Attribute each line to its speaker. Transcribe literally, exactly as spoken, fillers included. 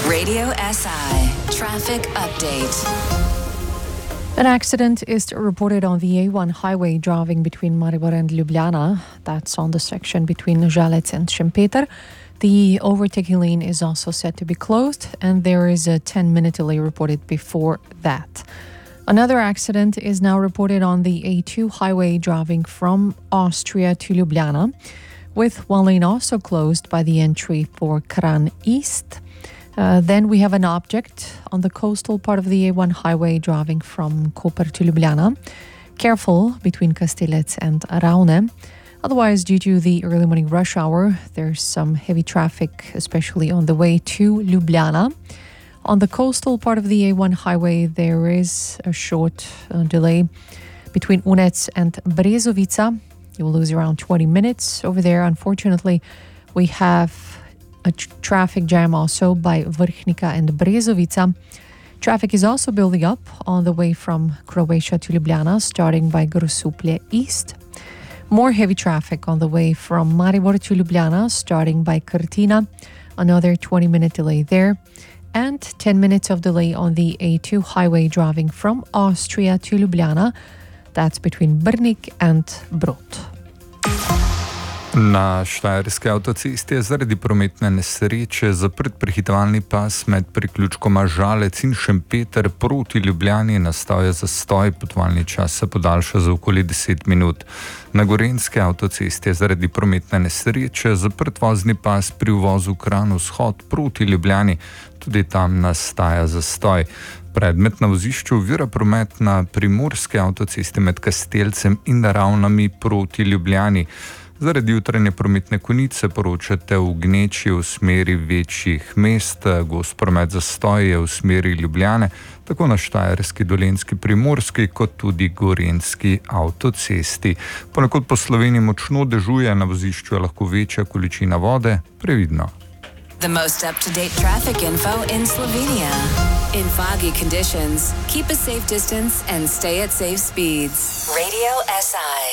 Speaker 1: Radio S I Traffic Update.
Speaker 2: An accident is reported on the A one highway driving between Maribor and Ljubljana. That's on the section between Žalec and Šempeter. The overtaking lane is also said to be closed, and there is a ten-minute delay reported before that. Another accident is now reported on the A two highway driving from Austria to Ljubljana, with one lane also closed by the entry for Kranj East. Uh, then we have an object on the coastal part of the A one highway driving from Koper to Ljubljana. Careful between Kastelec and Ravne. Otherwise, due to the early morning rush hour, there's some heavy traffic, especially on the way to Ljubljana. On the coastal part of the A one highway, there is a short uh, delay between Unec and Brezovica. You will lose around twenty minutes over there. Unfortunately, we have a tr- traffic jam also by Vrhnika and Brezovica. Traffic is also building up on the way from Croatia to Ljubljana, starting by Grosuplje East. More heavy traffic on the way from Maribor to Ljubljana, starting by Krtina. Another twenty-minute delay there. And ten minutes of delay on the A two highway driving from Austria to Ljubljana. That's between Brnik and Brod.
Speaker 3: Na Štajerski avtocesti je zaradi prometne nesreče zaprt prehitevalni pas med priključkoma Žalec in Šempeter proti Ljubljani. Nastal je zastoj, potovalni čas se podaljša za okoli deset minut. Na Gorenjski avtocesti je zaradi prometne nesreče zaprt vozni pas pri uvozu Kranj Vzhod proti Ljubljani. Tudi tam nastaja zastoj. Predmet na vozišču ovira promet na Primorski avtocesti med Kastelcem in Ravnami proti Ljubljani. Zaradi jutranje prometne konice poročate v Gneči v smeri večjih mest, gost promet zastoj je v smeri Ljubljane, tako na Štajerski, Dolenjski, Primorski kot tudi Gorenjski avtocesti. Ponekod po Sloveniji močno dežuje, na vozišču je lahko večja količina vode, previdno.
Speaker 1: The most up-to-date traffic info in Slovenia. In foggy conditions, keep a safe distance and stay at safe speeds. Radio S I.